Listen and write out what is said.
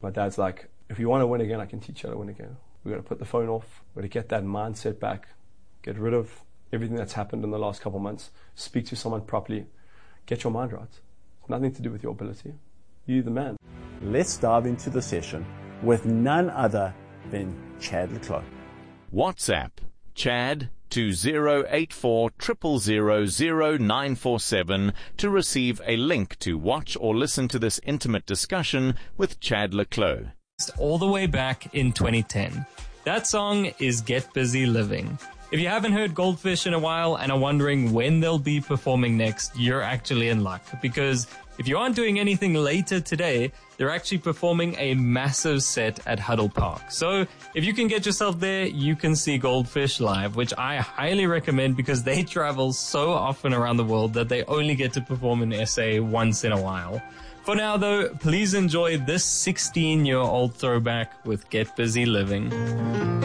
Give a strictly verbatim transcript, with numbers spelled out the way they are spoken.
My dad's like, if you want to win again, I can teach you how to win again. We've got to put the phone off. We've got to get that mindset back. Get rid of everything that's happened in the last couple of months. Speak to someone properly. Get your mind right. It's nothing to do with your ability. You're the man. Let's dive into the session with none other than Chad le Clos. WhatsApp Chad to zero eight four zero zero zero zero nine four seven to receive a link to watch or listen to this intimate discussion with Chad le Clos. All the way back in twenty ten. That song is Get Busy Living. If you haven't heard Goldfish in a while and are wondering when they'll be performing next, you're actually in luck, because if you aren't doing anything later today, they're actually performing a massive set at Huddle Park. So if you can get yourself there, you can see Goldfish live, which I highly recommend because they travel so often around the world that they only get to perform in S A once in a while. For now, though, please enjoy this sixteen-year-old throwback with Get Busy Living.